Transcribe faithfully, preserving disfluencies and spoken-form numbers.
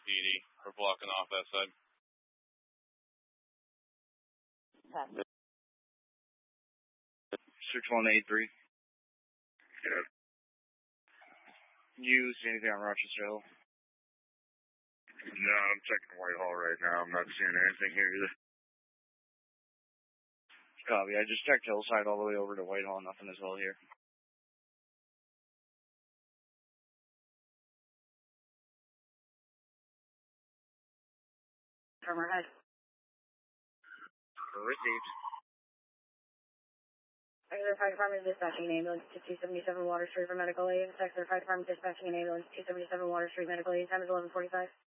D. We're blocking off that side. six one eight three. Yeah. You see anything on Rochester Hill? No, I'm checking Whitehall right now. I'm not seeing anything here either. Copy. I just checked Hillside all the way over to Whitehall. Nothing as well here. Farmer Head. Received. Sector Fire Department is dispatching an ambulance to two seventy-seven Water Street for medical aid. Sector Fire Department dispatching an ambulance to two seventy-seven Water Street medical aid. Time is eleven forty-five.